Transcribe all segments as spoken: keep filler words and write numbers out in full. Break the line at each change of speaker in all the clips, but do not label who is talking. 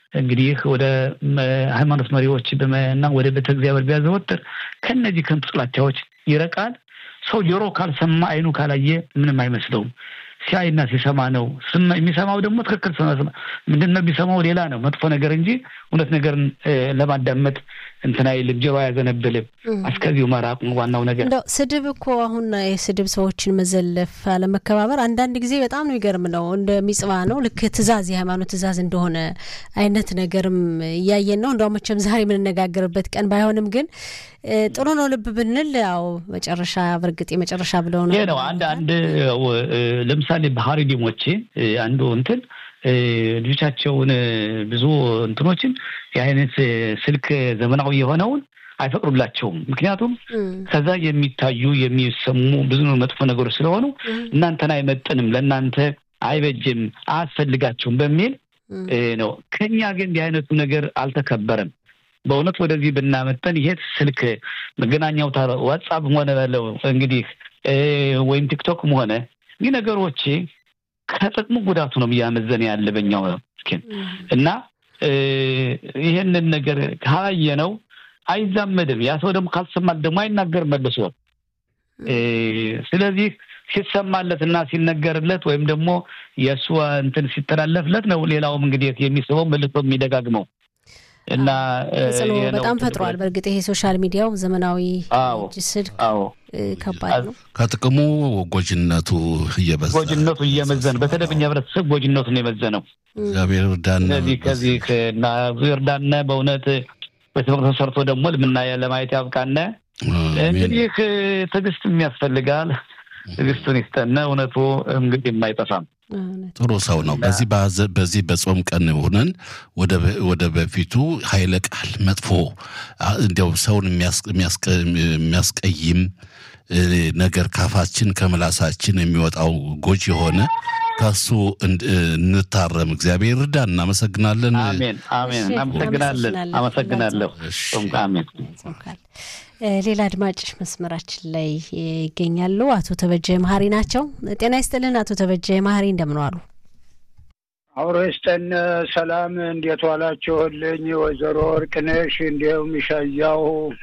እንግዲህ ወደ ሃይማኖት መሪዎች በመና ወደ ቤተ እግዚአብሔር ቢያዘወትር ከነዚህ ከንቱ ጥላቻዎች ይረቃል። ሰው ጆሮ ካልሰማ አይኑ ካላየ ምንም አይመስለውም። ሲያይና ሲሰማ ነው የሚሰማው ደግሞ ትክክል ሰማ ምንድነው ቢሰማው ሌላ ነው መጥፎ ነገር እንጂ እውነት ነገርን ለማዳመጥ እንትና ይልም ጆሮ ያዘነብልም አስከዚው መራቅ ዋናው ነገር
እንደው ስድብ እኮ አሁን የስድብ ሰዎችን መዘለፍ አለመከባበር አንዳንድ ጊዜ በጣም ነው ይገርም ነው እንደሚጽዋ ነው ልክ ትዛዝ የሃይማኖት ትዛዝ እንደሆነ አይነት ነገርም ያያየን ነው እንደው መቼም ዛሬ ምን ነጋገርበት ቀን ባይሆንም ግን ጥሩ ነው ልብ ብንል ያው መጨረሻ በርግጥ የመጨረሻ ብለው ነው
ነው አንድ አንድ ለምሳሌ ባህሪ ዲሞቼ አንዱ እንትን ልጆቻቸውን ብዙ እንትኖችን የአይነት ስልክ ዘመናዊ የሆነውን አይፈቅዱላቸውም ምክንያቱም ከዛ የሚታዩ የሚሰሙ ብዙ መጥፎ ነገሮች ስለሆኑ እናንተን አይመጥንም ለእናንተ አይበጅም አያስፈልጋችሁም በሚል ነው ከኛ ግን የአይነቱ ነገር አልተከበረም በእውነት ወደዚህ ብናመጣን ይሄ ስልክ መገናኛው ዋትስአፕ ሆነ ባለው እንግዲህ ወይም ቲክቶክም ሆነ ይህ ነገሮች ከጥቅሙ ጉዳቱ ነው የሚያመዘን ያለ በእኛው እና ይሄንን ነገር ካየነው አይዛመድም ያ ሰው ደግሞ ካልሰማል ደግሞ አይናገር መልሶ ስለዚህ ሲሰማለትና ሲነገርለት ወይም ደግሞ የሱ እንትን ሲተላለፍለት ነው ሌላውም እንግዲህ የሚስበው መልሶ የሚደጋግመው እና
በጣም ፈጥሯል በርግጥ ይሄ ሶሻል ሚዲያው ዘመናዊ ስልክ ከባድ ነው
ከጥቅሙ ጎጅነቱ እየበዛ
ጎጅነቱ እየመዘነ በተደብኛ ህብረተሰብ ጎጅነቱ ነው የመዘነው እግዚአብሔር ይርዳን ከዚህ ከዚህ እና ይርዳን በእውነት በተመረተ ሰርቶ ደግሞ ለምናያ ለማየት ያብቃና እንግዲህ ትግስት የሚያስፈልጋል ትግስቱን ይስጠና እውነቱ እንግዲህ የማይጠፋም
ጥሩ ሰው ነው በዚህ በዚህ በጾም ቀን ሆነን ወደ ወደ በፊቱ ኃይለ ቃል መጥፎ እንደው ሰውን የሚያስቀይም ነገር ካፋችን ከመላሳችን የሚወጣው ጎጅ የሆነ ካሱ እንታረም እግዚአብሔር ይርዳን እናመሰግናለን
አሜን አሜን እናመሰግናለን አመሰግናለሁ አሜን
ሌላ አድማጭ መስመራችን ላይ ይገኛሉ አቶ ተበጀ ማህሪ ናቸው ጤና ይስጥልን አቶ ተበጀ ማህሪ እንደምን ዋሉ
አውረስተን ሰላም እንዴት ዋላችሁልኝ ወይዘሮ ወርቅነሽ እንደውም ይሻያው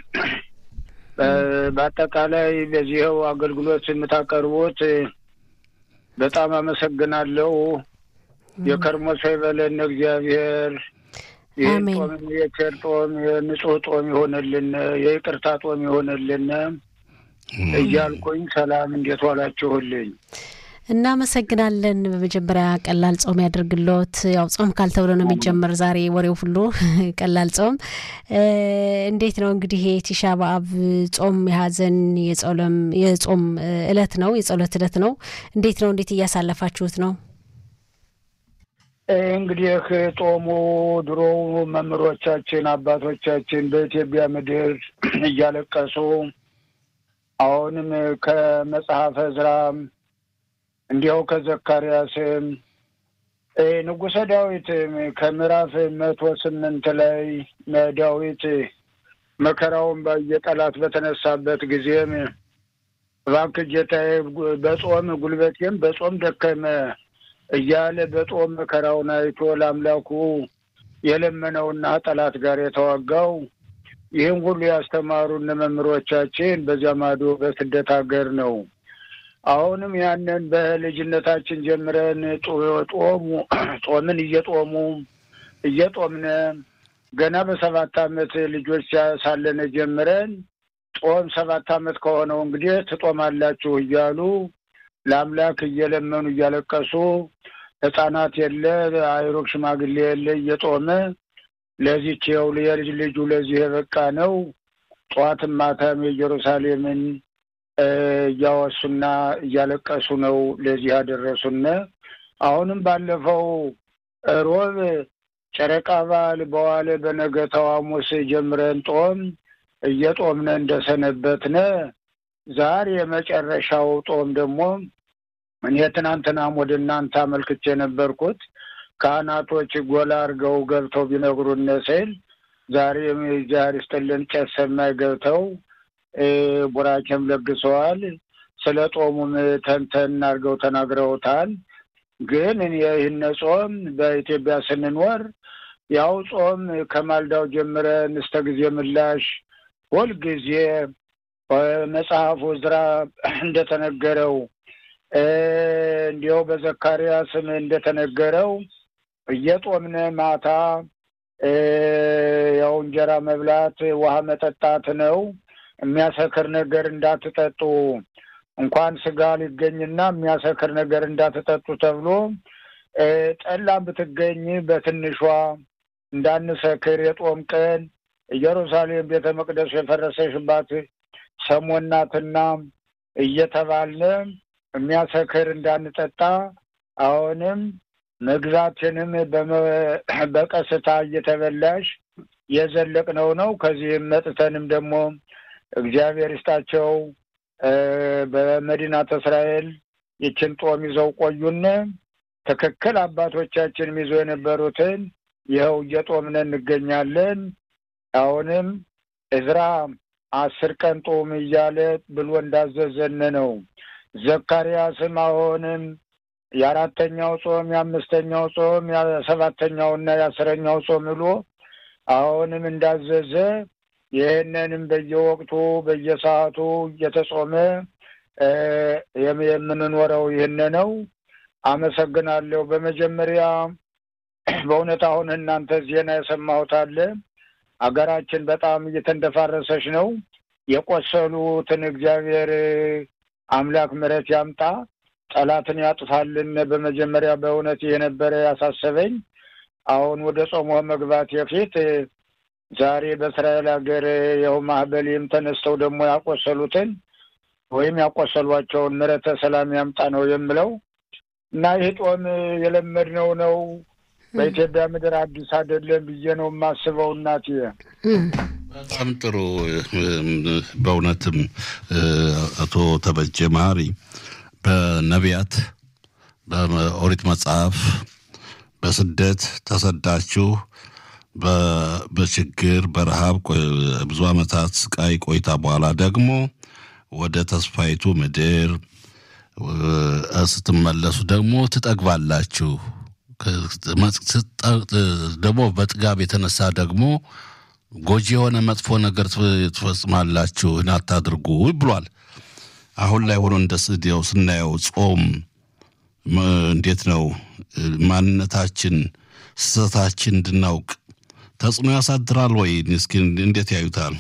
በአጠቃላይ ለዚህው አገልግሎት የምታቀርቡት በጣም አመሰግናለሁ የከርሞ ሰይበለን እግዚአብሔር
አሜን
የቸርጦም የንጹህ ጦም ይሆነልን የይቅርታ ጦም ይሆነልን እያልኩኝ ሰላም እንዴት ዋላችሁልኝ
እናመሰግናለን በመጀመሪያ ቀላል ጾም ያድርግልዎት ያው ጾም ካልተብሎ ነው የሚጀምር ዛሬ ወሬው ሁሉ ቀላል ጾም እንዴት ነው እንግዲህ ቲሻ በአብ ጾም ያዘን የጾም የጾም እለት ነው የጸሎት እለት ነው እንዴት ነው እንዴት ያሳለፋችሁት ነው
እንግዲህ ጾሙ ድሮ መምሮቻችን አባቶቻችን በኢትዮጵያ ምድር እያለቀሱ አሁንም ከመጽሐፈ ዕዝራም እንዲያው ከዘካርያስም ንጉሠ ዳዊት ከምዕራፍ መቶ ስምንት ላይ ዳዊት መከራውን በየጠላት በተነሳበት ጊዜም እባክህ ጌታዬ በጾም ጉልበቴም በጾም ደከመ እያለ በጾም መከራውን አይቶ ለአምላኩ የለመነውና ጠላት ጋር የተዋጋው ይህን ሁሉ ያስተማሩን መምህሮቻችን በዚያ ማዶ በስደት ሀገር ነው አሁንም ያንን በልጅነታችን ጀምረን ጾሙ ጾምን እየጾሙ እየጾምነ ገና በሰባት አመት ልጆች ሳለነ ጀምረን ጾም ሰባት አመት ከሆነው እንግዲህ ትጾማላችሁ እያሉ ለአምላክ እየለመኑ እያለቀሱ ህፃናት የለ አይሮክ ሽማግሌ የለ እየጾመ ለዚህ ቸው ለልጅ ልጁ ለዚህ በቃ ነው ጧትም ማታም የኢየሩሳሌምን ያወሱና እያለቀሱ ነው ለዚህ ያደረሱና አሁንም ባለፈው ሮብ ጨረቃ በዓል በዋለ በነገታው ሐሙስ ጀምረን ጾም እየጾምነ እንደሰነበትነ ዛሬ የመጨረሻው ጾም ደግሞ እኔ ትናንትናም ወደ እናንተ አመልክቼ ነበርኩት ካህናቶች ጎላ አርገው ገብተው ቢነግሩን ሲል ዛሬ ዛሬ ስተልን ጨሰማይ ገብተው ቡራኬም ለግሰዋል ስለ ጾሙም ተንተን አርገው ተናግረውታል ግን እኔ ይህን ጾም በኢትዮጵያ ስንኖር ያው ጾም ከማልዳው ጀምረን እስከ ጊዜ ምላሽ ሁል ጊዜ መጽሐፉ ዕዝራ እንደተነገረው እንዲያው በዘካርያስም እንደተነገረው እየጦምነ ማታ ያው እንጀራ መብላት ውሃ መጠጣት ነው። የሚያሰክር ነገር እንዳትጠጡ እንኳን ስጋ ሊገኝና የሚያሰክር ነገር እንዳትጠጡ ተብሎ ጠላም ብትገኝ በትንሿ እንዳንሰክር የጦም ቀን ኢየሩሳሌም ቤተ መቅደስ የፈረሰሽባት ሰሞናትና እየተባልን የሚያሰክር እንዳንጠጣ አሁንም መግዛትንም በቀስታ እየተበላሽ የዘለቅነው ነው። ከዚህም መጥተንም ደግሞ እግዚአብሔር ይስጣቸው በመዲናተ እስራኤል ይችን ጦም ይዘው ቆዩን። ትክክል አባቶቻችን ይዘው የነበሩትን ይኸው እየጦምን እንገኛለን። አሁንም ዕዝራ አስር ቀን ጦም እያለ ብሎ እንዳዘዘን ነው። ዘካርያስም አሁንም የአራተኛው ጾም የአምስተኛው ጾም የሰባተኛውና የአስረኛው ጾም ብሎ አሁንም እንዳዘዘ ይህንንም በየወቅቱ በየሰዓቱ እየተጾመ የምንኖረው ይህን ነው። አመሰግናለሁ። በመጀመሪያ በእውነት አሁን እናንተ ዜና የሰማሁት አለ። አገራችን በጣም እየተንደፋረሰች ነው። የቆሰሉትን እግዚአብሔር አምላክ ምሕረት ያምጣ፣ ጠላትን ያጥፋልን። በመጀመሪያ በእውነት የነበረ ያሳሰበኝ አሁን ወደ ጾሙ መግባት የፊት ዛሬ በእስራኤል ሀገር ያው ማህበሌም ተነስተው ደግሞ ያቆሰሉትን ወይም ያቆሰሏቸውን ምሕረተ ሰላም ያምጣ ነው የምለው እና ይህ ጾም የለመድነው ነው። በኢትዮጵያ ምድር አዲስ አይደለም ብዬ ነው የማስበው። እናቴ
በጣም ጥሩ። በእውነትም አቶ ተበጀ መሀሪ በነቢያት በኦሪት መጽሐፍ በስደት ተሰዳችሁ በችግር በረሃብ ብዙ ዓመታት ስቃይ ቆይታ በኋላ ደግሞ ወደ ተስፋይቱ ምድር ስትመለሱ ደግሞ ትጠግባላችሁ፣ ደግሞ በጥጋብ የተነሳ ደግሞ ጎጂ የሆነ መጥፎ ነገር ትፈጽማላችሁ፣ አታድርጉ ብሏል። አሁን ላይ ሆኖ እንደስዲያው ስናየው ጾም እንዴት ነው ማንነታችን ስህተታችን እንድናውቅ ተጽዕኖ ያሳድራል ወይ? እስኪ እንዴት ያዩታል?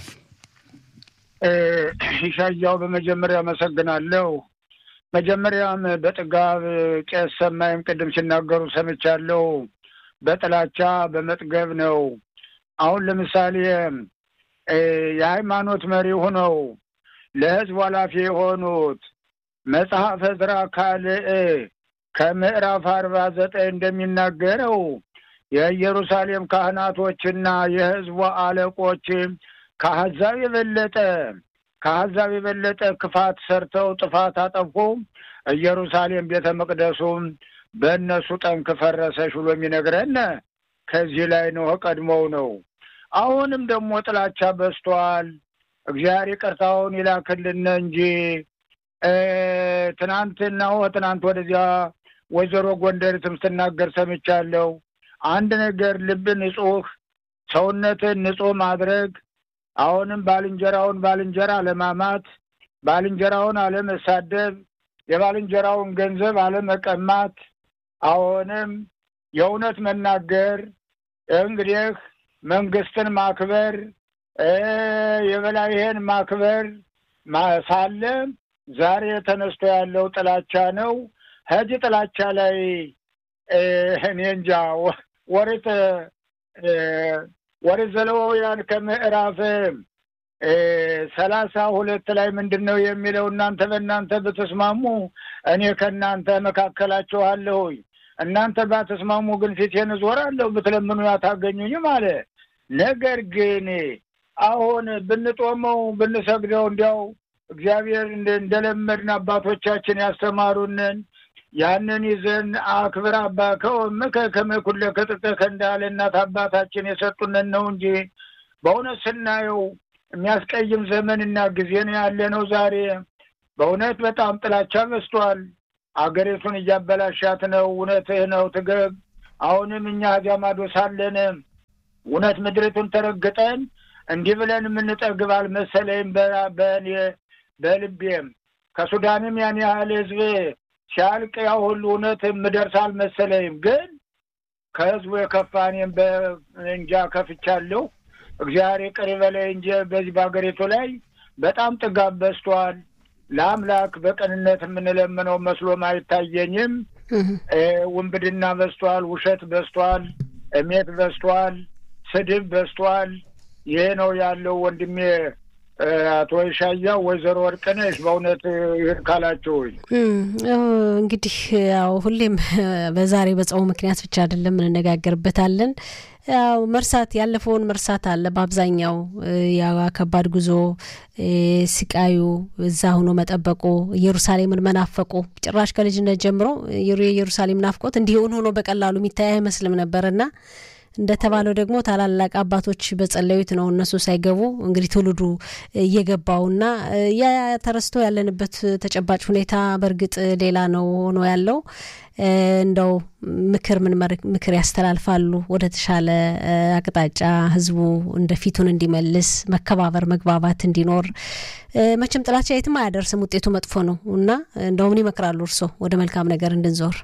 ኢሻያው በመጀመሪያ አመሰግናለሁ። መጀመሪያም በጥጋብ ቄስ ሰማይም ቅድም ሲናገሩ ሰምቻለሁ። በጥላቻ በመጥገብ ነው። አሁን ለምሳሌ የሃይማኖት መሪ ሆነው ለህዝብ ኃላፊ የሆኑት መጽሐፈ ዕዝራ ካልዕ ከምዕራፍ አርባ ዘጠኝ እንደሚናገረው የኢየሩሳሌም ካህናቶችና የህዝቡ አለቆች ከአሕዛብ የበለጠ ከአሕዛብ የበለጠ ክፋት ሰርተው ጥፋት አጠፉ። ኢየሩሳሌም ቤተ መቅደሱም በእነሱ ጠንክ ፈረሰሽ ብሎ የሚነግረን ከዚህ ላይ ነው፣ ቀድሞው ነው። አሁንም ደግሞ ጥላቻ በዝቷል። እግዚአብሔር ይቅርታውን ይላክልን እንጂ ትናንትና ትናንት ወደዚያ ወይዘሮ ጎንደሪትም ስትናገር ሰምቻለሁ። አንድ ነገር ልብ ንጹህ ሰውነትን ንጹህ ማድረግ፣ አሁንም ባልንጀራውን ባልንጀራ አለማማት፣ ባልንጀራውን አለመሳደብ፣ የባልንጀራውን ገንዘብ አለመቀማት፣ አሁንም የእውነት መናገር፣ እንግዲህ መንግስትን ማክበር፣ የበላይህን ማክበር ሳለ ዛሬ ተነስቶ ያለው ጥላቻ ነው። ህጅ ጥላቻ ላይ እኔ እንጃ ወሪት ወሪት ዘሌዋውያን ከምዕራፍ ሰላሳ ሁለት ላይ ምንድነው የሚለው? እናንተ በእናንተ ብትስማሙ እኔ ከእናንተ መካከላችኋለሁ፣ እናንተ ባትስማሙ ግን ፊቴን እዞራለሁ፣ ብትለምኑ ያታገኙኝም አለ። ነገር ግን አሁን ብንጦመው ብንሰግደው እንዲያው እግዚአብሔር እንደለመድን አባቶቻችን ያስተማሩንን ያንን ይዘን አክብር አባከው መከከመ ኩለ ከጥቀ እንዳለ እናት አባታችን የሰጡንን ነው እንጂ በእውነት ስናየው የሚያስቀይም ዘመንና ጊዜ ነው ያለነው ዛሬ። በእውነት በጣም ጥላቻ በዝቷል። አገሪቱን እያበላሻት ነው። እውነትህ ነው ትገብ። አሁንም እኛ ጃማዶ ሳለን እውነት ምድሪቱን ተረግጠን እንዲህ ብለን የምንጠግብ አልመሰለኝም በእኔ በልቤም ከሱዳንም ያን ያህል ህዝብ ሲያልቅ ያው ሁሉ እውነት ምደርስ አልመሰለኝም ግን ከህዝቡ የከፋኔም በእንጃ ከፍቻለሁ እግዚአብሔር ይቅር ይበለኝ እንጂ በዚህ በአገሪቱ ላይ በጣም ጥጋብ በዝቷል ለአምላክ በቀንነት የምንለምነው መስሎም አይታየኝም ወንብድና በዝቷል ውሸት በዝቷል እሜት በዝቷል ስድብ በዝቷል ይሄ ነው ያለው ወንድሜ አቶ ይሻያው ወይዘሮ ወርቅነሽ በእውነት ይርካላችሁ
እንግዲህ ያው ሁሌም በዛሬ በጾም ምክንያት ብቻ አይደለም እንነጋገርበታለን ያው መርሳት ያለፈውን መርሳት አለ በአብዛኛው ያው ከባድ ጉዞ ሲቃዩ እዛ ሆኖ መጠበቁ ኢየሩሳሌምን መናፈቁ ጭራሽ ከልጅነት ጀምሮ ኢየሩሳሌም ናፍቆት እንዲህ ሆኖ በቀላሉ የሚታይ አይመስልም ነበርና እንደተባለው ደግሞ ታላላቅ አባቶች በጸለዩት ነው እነሱ ሳይገቡ እንግዲህ ትውልዱ እየገባውና ያ ተረስቶ ያለንበት ተጨባጭ ሁኔታ በርግጥ ሌላ ነው ሆኖ ያለው እንደው ምክር ምን ምክር ያስተላልፋሉ ወደ ተሻለ አቅጣጫ ህዝቡ እንደፊቱን እንዲመልስ መከባበር መግባባት እንዲኖር መቼም ጥላቻ የትም አያደርስም ውጤቱ መጥፎ ነውና እንደው ምን ይመክራሉ እርሶ ወደ መልካም ነገር እንድንዞር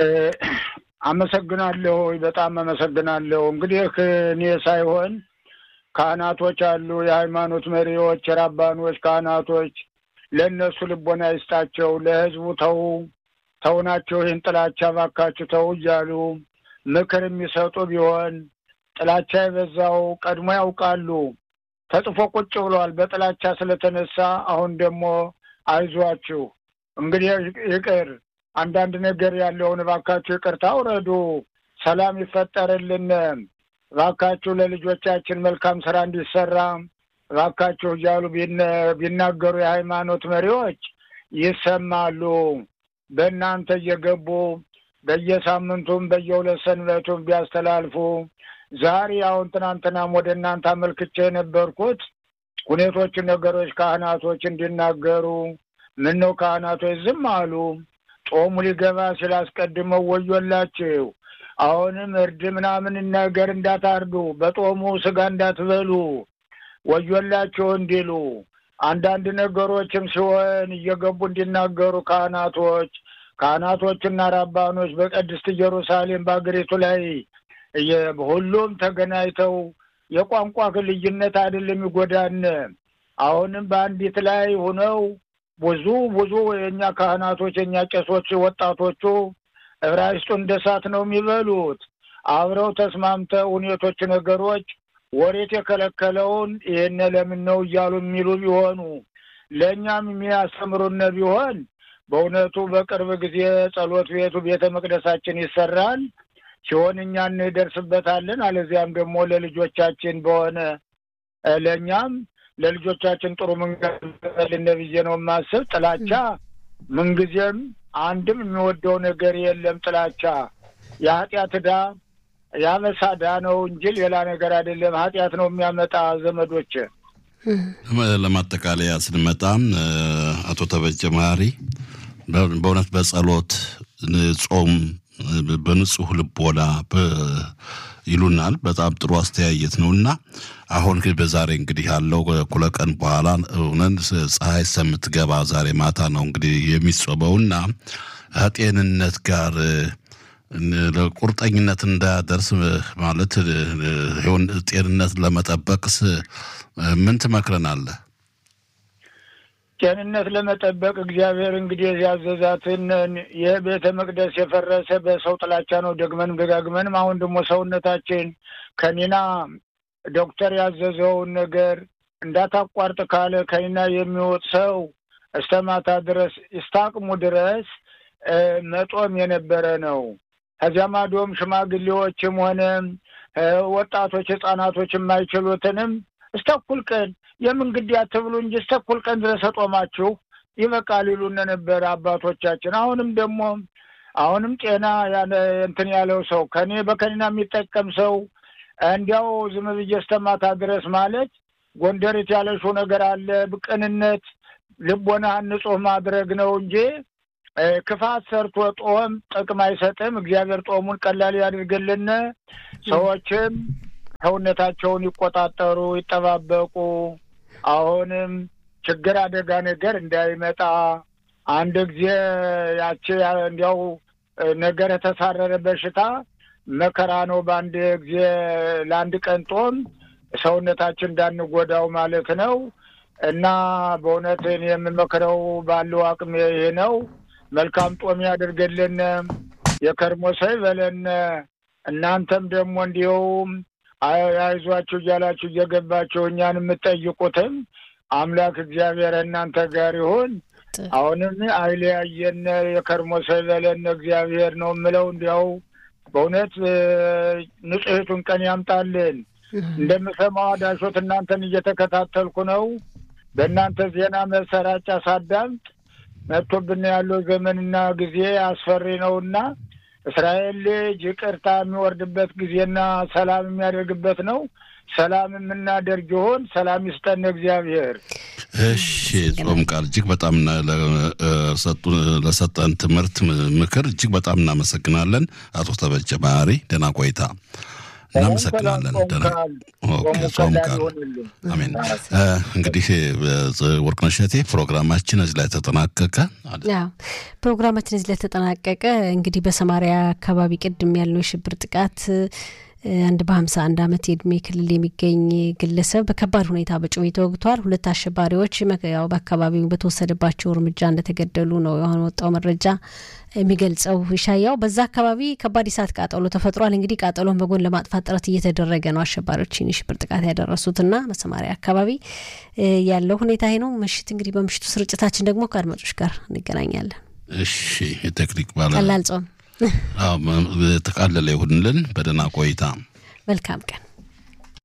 አመሰግናለሁ በጣም አመሰግናለሁ እንግዲህ እኔ ሳይሆን ካህናቶች አሉ የሃይማኖት መሪዎች ራባኖች ካህናቶች ለነሱ ልቦና ይስጣቸው ለህዝቡ ተው ተውናቸው ይህን ጥላቻ ባካችሁ ተው እያሉ ምክር የሚሰጡ ቢሆን ጥላቻ የበዛው ቀድሞ ያውቃሉ ተጽፎ ቁጭ ብሏል በጥላቻ ስለተነሳ አሁን ደግሞ አይዟችሁ እንግዲህ ይቅር አንዳንድ ነገር ያለውን ባካችሁ ይቅርታ አውረዱ ሰላም ይፈጠርልን ባካችሁ ለልጆቻችን መልካም ስራ እንዲሰራ ባካችሁ እያሉ ቢናገሩ የሃይማኖት መሪዎች ይሰማሉ በእናንተ እየገቡ በየሳምንቱም በየሁለት ሰንበቱም ቢያስተላልፉ ዛሬ አሁን ትናንትናም ወደ እናንተ አመልክቼ ነበርኩት ሁኔቶች ነገሮች ካህናቶች እንዲናገሩ ምን ነው ካህናቶች ዝም አሉ ጾሙ ሊገባ ስላስቀድመው ወዮላችሁ አሁንም እርድ ምናምን ነገር እንዳታርዱ በጾሙ ስጋ እንዳትበሉ ወዮላችሁ እንዲሉ አንዳንድ ነገሮችም ሲሆን እየገቡ እንዲናገሩ ካህናቶች ካህናቶችና ራባኖች በቅድስት ኢየሩሳሌም በአገሪቱ ላይ ሁሉም ተገናኝተው የቋንቋ ልዩነት አይደለም ይጎዳን አሁንም በአንዲት ላይ ሆነው ብዙ ብዙ የኛ ካህናቶች የኛ ቄሶች ወጣቶቹ ዕብራይስጡ እንደሳት ነው የሚበሉት አብረው ተስማምተው ሁኔቶች ነገሮች ወሬት የከለከለውን ይሄን ለምን ነው እያሉ የሚሉ ቢሆኑ ለኛም የሚያስተምሩን ቢሆን በእውነቱ በቅርብ ጊዜ ጸሎት ቤቱ ቤተ መቅደሳችን ይሰራል ሲሆን እኛ እንደርስበታለን አለዚያም ደግሞ ለልጆቻችን በሆነ ለኛም ለልጆቻችን ጥሩ መንገድ ለነብዬ ነው ማሰብ ጥላቻ ምንጊዜም አንድም የሚወደው ነገር የለም ጥላቻ ያጢያት ዳ ያመሳዳ ነው እንጂ ሌላ ነገር አይደለም ኃጢያት ነው የሚያመጣ ዘመዶች
ለማጠቃለያ ስንመጣም አቶ ተበጀ ማሪ በእውነት በጸሎት ጾም በንጹህ ልቦና ይሉናል በጣም ጥሩ አስተያየት ነውና አሁን በዛሬ እንግዲህ ያለው ኩለቀን በኋላ ሆነን ፀሐይ ሰምትገባ ዛሬ ማታ ነው እንግዲህ የሚጾመውና ጤንነት ጋር ለቁርጠኝነት እንዳደርስ ማለት ይሁን ጤንነት ለመጠበቅስ ምን ትመክረናለህ
ጤንነት ለመጠበቅ እግዚአብሔር እንግዲህ ያዘዛትን የቤተ መቅደስ የፈረሰ በሰው ጥላቻ ነው ደግመን ደጋግመን አሁን ደግሞ ሰውነታችን ከኒና ዶክተር ያዘዘውን ነገር እንዳታቋርጥ ካለ ከኒና የሚወጥ ሰው እስተማታ ድረስ እስታቅሙ ድረስ መጦም የነበረ ነው ከዚያማዶም ሽማግሌዎችም ሆነ ወጣቶች ህፃናቶች የማይችሉትንም እስተኩል ቀን የምን ግዲያ ተብሎ እንጂ እስተኩል ቀን ድረስ ጾማችሁ ይበቃል ይሉን ነበር አባቶቻችን አሁንም ደግሞ አሁንም ጤና ያለ እንትን ያለው ሰው ከኔ በከኒና የሚጠቀም ሰው እንዲያው ዝም ብየስተማታ ድረስ ማለት ጎንደርት ያለሽው ነገር አለ በቅንነት ልቦና ንጹህ ማድረግ ነው እንጂ ክፋት ሰርቶ ጦም ጥቅም አይሰጥም እግዚአብሔር ጦሙን ቀላል ያድርግልን ሰዎችም ሰውነታቸውን ይቆጣጠሩ ይጠባበቁ አሁንም ችግር አደጋ ነገር እንዳይመጣ አንድ ጊዜ ያቺ እንዲያው ነገር ተሳረረ በሽታ መከራ ነው በአንድ ጊዜ ለአንድ ቀን ጦም ሰውነታችን እንዳንጎዳው ማለት ነው እና በእውነት እኔ የምመክረው ባለው አቅም ይሄ ነው መልካም ጦም ያድርግልን የከርሞ ሳይበለን እናንተም ደግሞ እንዲው አይዟችሁ ያላችሁ እየገባችሁ እኛን የምትጠይቁትም አምላክ እግዚአብሔር እናንተ ጋር ይሁን አሁንም አይለያየን የከርሞ ሳይበለን እግዚአብሔር ነው ምለው እንዲያው በእውነት ንጹህቱን ቀን ያምጣልን እንደምሰማው ዳሾት እናንተን እየተከታተልኩ ነው በእናንተ ዜና መሰራጫ ሳዳምጥ መጥቶብን ያለው ዘመንና ጊዜ አስፈሪ ነውና እስራኤል ልጅ ይቅርታ የሚወርድበት ጊዜና ሰላም የሚያደርግበት ነው ሰላም የምናደርግ ይሆን ሰላም ይስጠን እግዚአብሔር
እሺ ጾም ቃል እጅግ በጣም ለሰጡ ለሰጠን ትምህርት ምክር እጅግ በጣም እናመሰግናለን አቶ ተበጀ ማሪ ደና ቆይታ እናመሰግናለን ደና ኦኬ ጾም ቃል አሜን እንግዲህ ወርቅነሽ እቴ ፕሮግራማችን እዚህ ላይ ተጠናቀቀ
ያው ፕሮግራማችን እዚህ ላይ ተጠናቀቀ እንግዲህ በሰማሪያ አካባቢ ቅድም ያለው ሽብር ጥቃት አንድ በሃምሳ አንድ አመት የእድሜ ክልል የሚገኝ ግለሰብ በከባድ ሁኔታ በጩቤ ተወግቷል ሁለት አሸባሪዎች ያው በአካባቢው በተወሰደባቸው እርምጃ እንደተገደሉ ነው አሁን ወጣው መረጃ የሚገልጸው ይሻያው በዛ አካባቢ ከባድ እሳት ቃጠሎ ተፈጥሯል እንግዲህ ቃጠሎን በጎን ለማጥፋት ጥረት እየተደረገ ነው አሸባሪዎችን ሽብር ጥቃት ያደረሱትና በሰማሪያ አካባቢ ያለው ሁኔታ ይሄ ነው ምሽት እንግዲህ በምሽቱ ስርጭታችን ደግሞ ከአድማጮች ጋር እንገናኛለን
እሺ የቴክኒክ ባለ
ቀላል ጾም
አዎ ተቃለለ ይሁንልን በደና ቆይታ
መልካም ቀን